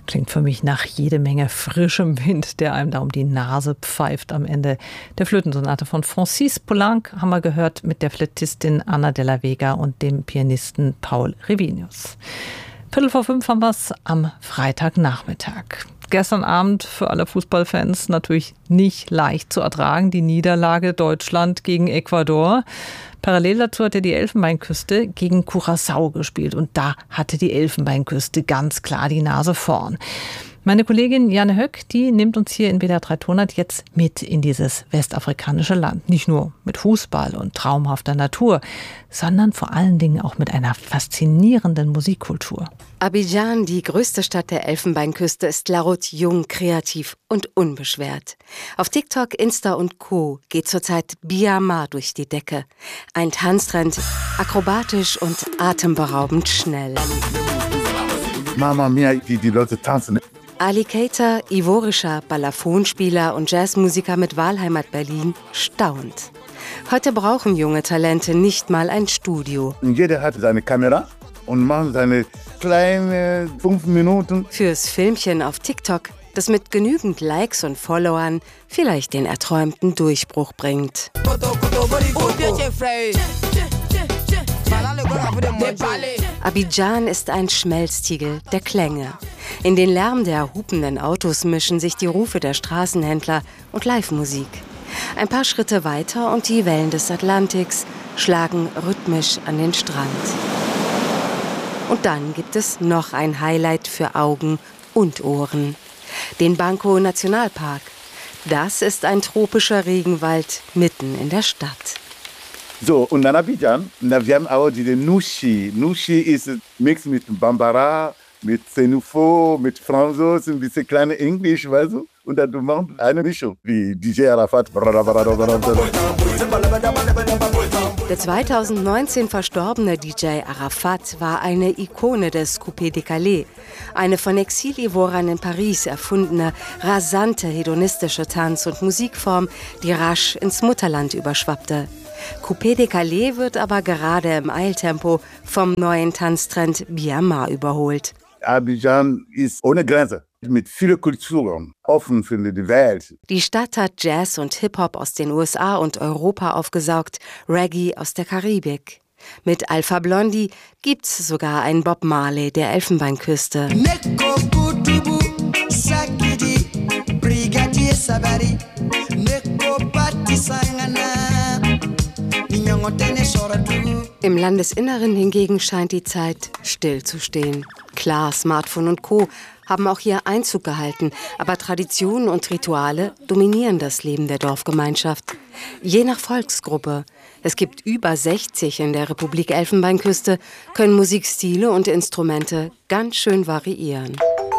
Klingt für mich nach jede Menge frischem Wind, der einem da um die Nase pfeift am Ende. Der Flötensonate von Francis Poulenc haben wir gehört mit der Flötistin Ana de la Vega und dem Pianisten Paul Revinius. 4:45 haben wir es am Freitagnachmittag. Gestern Abend für alle Fußballfans natürlich nicht leicht zu ertragen, die Niederlage Deutschland gegen Ecuador. Parallel dazu hat die Elfenbeinküste gegen Curaçao gespielt und da hatte die Elfenbeinküste ganz klar die Nase vorn. Meine Kollegin Janne Höck, die nimmt uns hier in WDR 3 Tonart jetzt mit in dieses westafrikanische Land. Nicht nur mit Fußball und traumhafter Natur, sondern vor allen Dingen auch mit einer faszinierenden Musikkultur. Abidjan, die größte Stadt der Elfenbeinküste, ist laut, jung, kreativ und unbeschwert. Auf TikTok, Insta und Co. geht zurzeit Biama durch die Decke. Ein Tanztrend, akrobatisch und atemberaubend schnell. Mama mia, wie die Leute tanzen. Ali Keita, ivorischer Balafonspieler und Jazzmusiker mit Wahlheimat Berlin, staunt. Heute brauchen junge Talente nicht mal ein Studio. Jeder hat seine Kamera und macht seine kleine 5 Minuten. Fürs Filmchen auf TikTok, das mit genügend Likes und Followern vielleicht den erträumten Durchbruch bringt. Abidjan ist ein Schmelztiegel der Klänge. In den Lärm der hupenden Autos mischen sich die Rufe der Straßenhändler und Live-Musik. Ein paar Schritte weiter und die Wellen des Atlantiks schlagen rhythmisch an den Strand. Und dann gibt es noch ein Highlight für Augen und Ohren. Den Banco Nationalpark. Das ist ein tropischer Regenwald mitten in der Stadt. So, und dann Abidjan, wir haben auch die Nushi. Nushi ist Mix mit Bambara, mit Senufo, mit Franzos, ein bisschen kleine Englisch, weißt du? Und dann du machst eine Mischung, wie DJ Arafat. Der 2019 verstorbene DJ Arafat war eine Ikone des Coupé décalé, eine von Exilivorern in Paris erfundene, rasante hedonistische Tanz- und Musikform, die rasch ins Mutterland überschwappte. Coupé décalé wird aber gerade im Eiltempo vom neuen Tanztrend Biama überholt. Abidjan ist ohne Grenze, mit vielen Kulturen, offen für die Welt. Die Stadt hat Jazz und Hip-Hop aus den USA und Europa aufgesaugt, Reggae aus der Karibik. Mit Alpha Blondy gibt's sogar einen Bob Marley der Elfenbeinküste. Im Landesinneren hingegen scheint die Zeit stillzustehen. Klar, Smartphone und Co. haben auch hier Einzug gehalten, aber Traditionen und Rituale dominieren das Leben der Dorfgemeinschaft. Je nach Volksgruppe, es gibt über 60 in der Republik Elfenbeinküste, können Musikstile und Instrumente ganz schön variieren.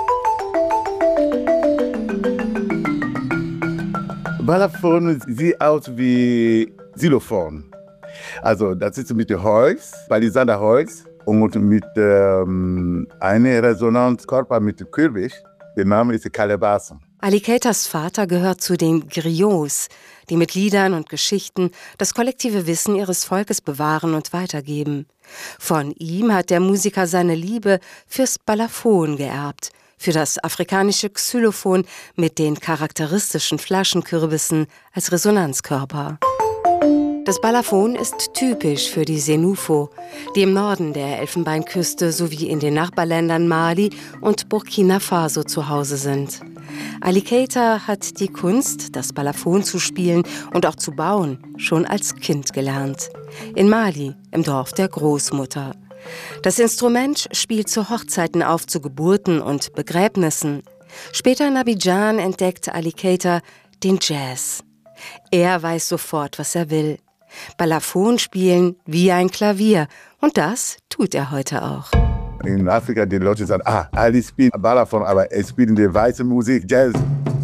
Balafon sieht aus wie Xylophon. Also das ist mit Holz, Palisander Holz und mit einer Resonanzkörper mit Kürbis. Der Name ist Calebasse. Ali Keitas Vater gehört zu den Griots, die mit Liedern und Geschichten das kollektive Wissen ihres Volkes bewahren und weitergeben. Von ihm hat der Musiker seine Liebe fürs Balafon geerbt, für das afrikanische Xylophon mit den charakteristischen Flaschenkürbissen als Resonanzkörper. Das Balafon ist typisch für die Senufo, die im Norden der Elfenbeinküste sowie in den Nachbarländern Mali und Burkina Faso zu Hause sind. Ali Keita hat die Kunst, das Balafon zu spielen und auch zu bauen, schon als Kind gelernt. In Mali, im Dorf der Großmutter. Das Instrument spielt zu Hochzeiten auf, zu Geburten und Begräbnissen. Später in Abidjan entdeckt Ali Keita den Jazz. Er weiß sofort, was er will. Balafon spielen wie ein Klavier. Und das tut er heute auch. In Afrika, die Leute sagen, Ali spielt Balafon, aber er spielt die weiße Musik, Jazz.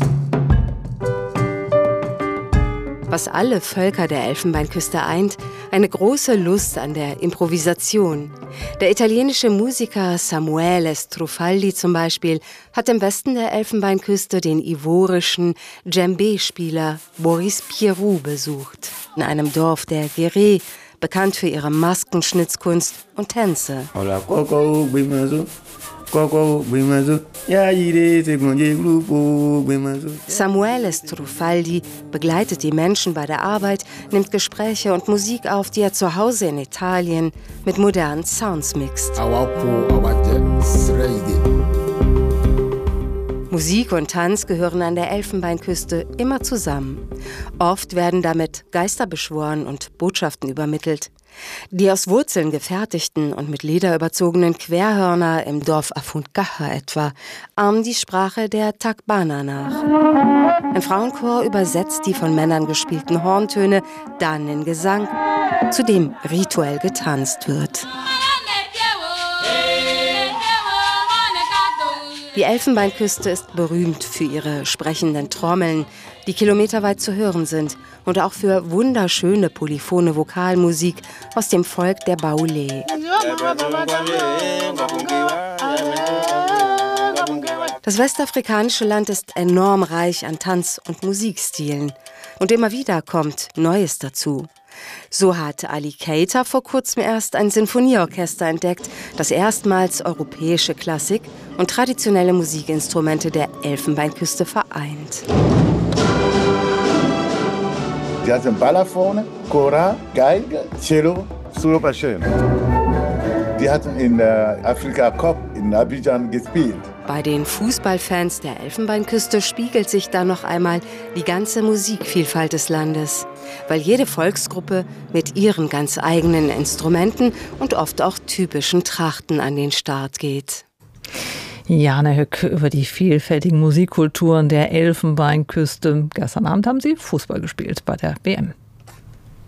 Was alle Völker der Elfenbeinküste eint, eine große Lust an der Improvisation. Der italienische Musiker Samuele Strufaldi zum Beispiel hat im Westen der Elfenbeinküste den ivorischen Djembé-Spieler Boris Pierrot besucht. In einem Dorf der Guéré, bekannt für ihre Maskenschnitzkunst und Tänze. Samuele Strufaldi begleitet die Menschen bei der Arbeit, nimmt Gespräche und Musik auf, die er zu Hause in Italien mit modernen Sounds mixt. Musik und Tanz gehören an der Elfenbeinküste immer zusammen. Oft werden damit Geister beschworen und Botschaften übermittelt. Die aus Wurzeln gefertigten und mit Leder überzogenen Querhörner im Dorf Afuncaja etwa ahmen die Sprache der Takbana nach. Ein Frauenchor übersetzt die von Männern gespielten Horntöne dann in Gesang, zu dem rituell getanzt wird. Die Elfenbeinküste ist berühmt für ihre sprechenden Trommeln, die kilometerweit zu hören sind, und auch für wunderschöne polyphone Vokalmusik aus dem Volk der Baoulé. Das westafrikanische Land ist enorm reich an Tanz- und Musikstilen. Und immer wieder kommt Neues dazu. So hat Ali Keita vor kurzem erst ein Sinfonieorchester entdeckt, das erstmals europäische Klassik und traditionelle Musikinstrumente der Elfenbeinküste vereint. Die hatten Balafone, Kora, Geige, Cello, Suropaschen. Die hatten in der Afrika Cup in Abidjan gespielt. Bei den Fußballfans der Elfenbeinküste spiegelt sich da noch einmal die ganze Musikvielfalt des Landes, weil jede Volksgruppe mit ihren ganz eigenen Instrumenten und oft auch typischen Trachten an den Start geht. Jane Höck über die vielfältigen Musikkulturen der Elfenbeinküste. Gestern Abend haben sie Fußball gespielt bei der WM.